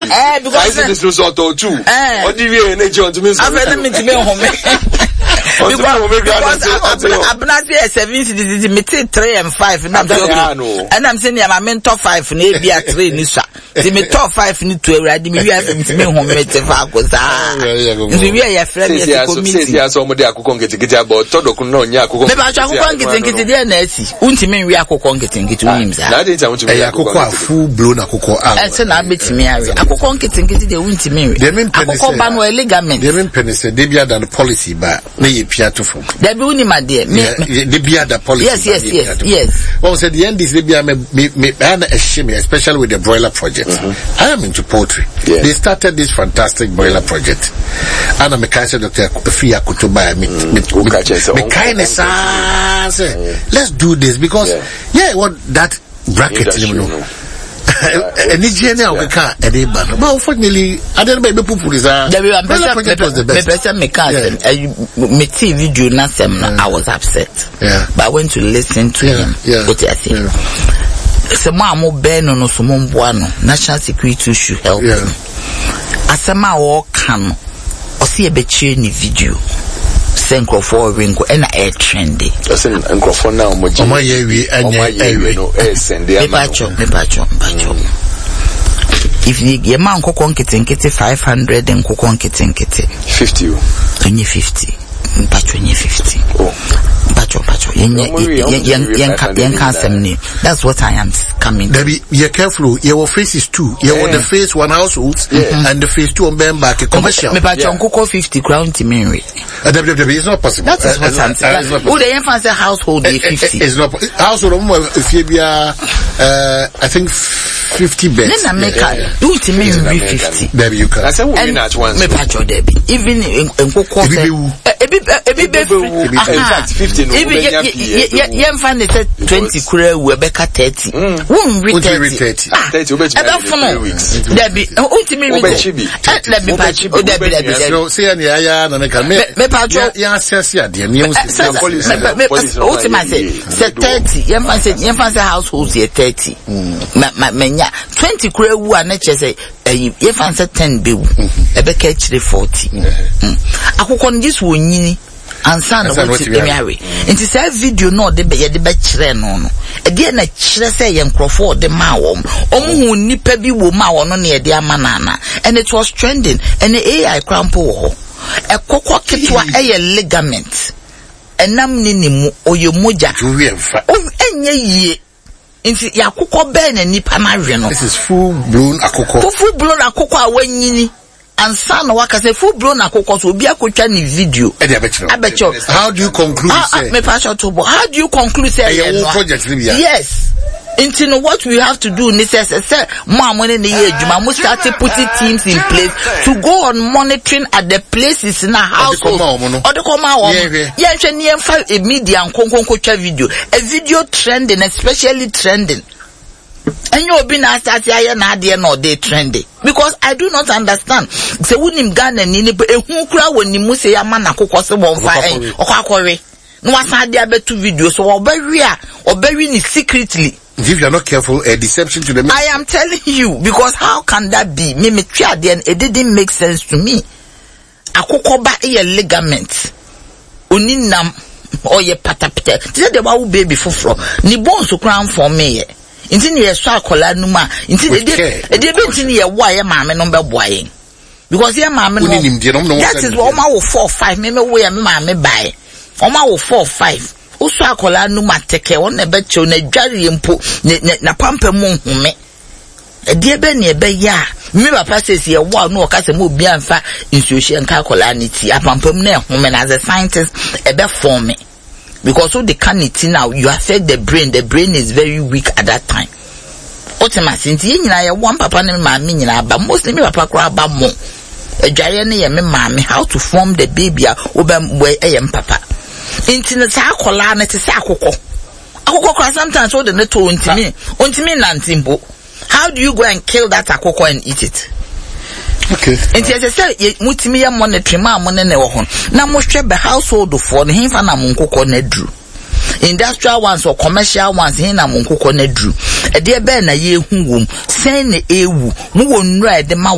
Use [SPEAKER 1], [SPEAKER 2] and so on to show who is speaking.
[SPEAKER 1] because this was auto too. What do you energy on to me?
[SPEAKER 2] I'm me to be home. Because I'm not here 7 cities, 3 and 5, and I'm saying I'm in top 5 and maybe at 3 Nisa. See me top 5 need to read me. We have to me home made the Falcons. We are friends.
[SPEAKER 1] Yes, somebody I could get about Todo Kunonia.
[SPEAKER 2] Maybe I can't get the Nancy. Untimin, we are getting it to him.
[SPEAKER 1] That is how much a
[SPEAKER 3] full blown Akoko.
[SPEAKER 2] And so I bet me, I can't get the Untimin. They mean Penny ligament.
[SPEAKER 3] They mean Penny said they be the policy, but they piato from.
[SPEAKER 2] They be only my dear.
[SPEAKER 3] They be the policy.
[SPEAKER 2] Yes.
[SPEAKER 3] Well, said the end is they be a shame, especially with the broiler project. I am into poultry. They started this fantastic broiler project. And I'm a cancer doctor, Fia Kutuba, kindness. Let's do this because, what that bracket, you know. And it's general we can't but unfortunately I don't know people is
[SPEAKER 2] the person me see video na I was upset but I went to listen to him what I say so mo ben no so mo mboa no national security should help him asema wo kan o se e be chire ni video Senkrofo Ringo and air trendy.
[SPEAKER 1] Senkrofo now
[SPEAKER 2] if you man kokon kete 500 and kokon kete
[SPEAKER 1] 50
[SPEAKER 2] only 50 50 Pacho that's what I am coming.
[SPEAKER 3] You're careful. Your face is 2. You the face 1 households and the face 2 on them back a commercial.
[SPEAKER 2] Me Pacho Coco 50 crown to Mary.
[SPEAKER 3] It's not possible.
[SPEAKER 2] That is what I'm saying. Who the emphasis household is 50?
[SPEAKER 3] It's not household if you be I think 50 beds.
[SPEAKER 2] Then I make do it to me 50.
[SPEAKER 3] There you can.
[SPEAKER 1] I said we not once.
[SPEAKER 2] Me Pacho Debbie. Even in Coco
[SPEAKER 1] in fact 50 no
[SPEAKER 2] you find it 20 kure we beka 30 won read 30
[SPEAKER 1] 30
[SPEAKER 2] about weeks Debbie ultimately let me patch Debbie
[SPEAKER 3] so say any aya na me
[SPEAKER 2] patch
[SPEAKER 3] ya sense ade me
[SPEAKER 2] ultimately say 30 you find say households here 30 menya 20 kure wu anache say you find say 10 be ebeka chire 40 akukon this wonyini ansa na what you marry into say video no de be kire no e de na kire say ye nkrofo de ma wom omu nipa bi wo ma wono na ye de amanana and it was trending and the AI crampo ho e kokko ketwa e ligament enam ni nimu oyemoja enye yie inti yakukọ be na nipa ma hwe no
[SPEAKER 3] this is full blown akukọ awanyini and son waka say full blown akukọ so obi akotwa ni video abecho how do you conclude say
[SPEAKER 2] me passion to how do you conclude say yes into what we have to do necessary say more money in the year juma must start putting teams in place to go on monitoring at the places in a house or the come a media and konkonko video a video trending especially trending. And you been asked at no day trendy because I do not understand. Say wunim Ghana ni ehun kura woni mu say amana kokose won fa okakore. No asan dia betu video so obewi ni secretly.
[SPEAKER 3] If you are not careful, a deception to the message.
[SPEAKER 2] I am telling you because how can that be? Me try then it didn't make sense to me. Akokoba e ligament. Oninam oye patapita. Say the wa baby foforo. Ni bones crown for me. Inti ni yeso akola numa inti de benti ni ye wo aye maame no be boaye because ye maame no that is what ma wo 4 5 me wo ye me maame bai o ma wo 4 5 uso akola numa teke won na be che na dware mpo na pampa mu home de be ne be ya me papa says ye wo no ka se mo obi anfa insuation ka akola ni ti apampam na home na as a scientist e be form me. Because all the carnity now, you affect the brain. The brain is very weak at that time. Ultimately, one papa and mammy, but mostly me papa cry about more. A giant and mammy, how to form the baby, where I am papa. Into the sacola, it is saco. I sometimes hold the nettle unto me, Nantimbo. How do you go and kill that akoko and eat it?
[SPEAKER 3] Okay.
[SPEAKER 2] And as I say, mutimi ya monetary ma money ne wo ho. Na mo hwe be household for no himfa na monkoko na dru. Industrial ones or commercial ones hin na monkoko na dru. E de be na ye hu wom, sen na ewu, mo wo nura e de ma